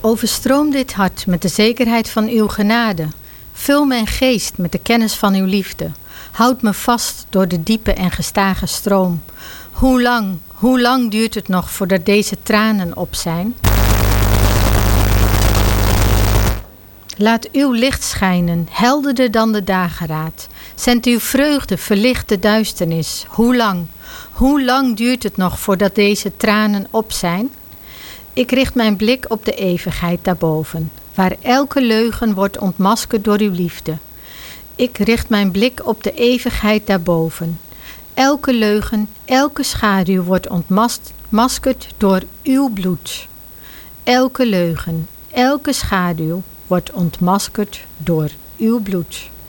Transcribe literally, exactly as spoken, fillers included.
Overstroom dit hart met de zekerheid van uw genade. Vul mijn geest met de kennis van uw liefde. Houd me vast door de diepe en gestage stroom. Hoe lang, hoe lang duurt het nog voordat deze tranen op zijn? Laat uw licht schijnen, helderder dan de dageraad. Zend uw vreugde, verlicht de duisternis. Hoe lang, hoe lang duurt het nog voordat deze tranen op zijn? Ik richt mijn blik op de eeuwigheid daarboven, waar elke leugen wordt ontmaskerd door uw liefde. Ik richt mijn blik op de eeuwigheid daarboven. Elke leugen, elke schaduw wordt ontmaskerd door uw bloed. Elke leugen, elke schaduw wordt ontmaskerd door uw bloed.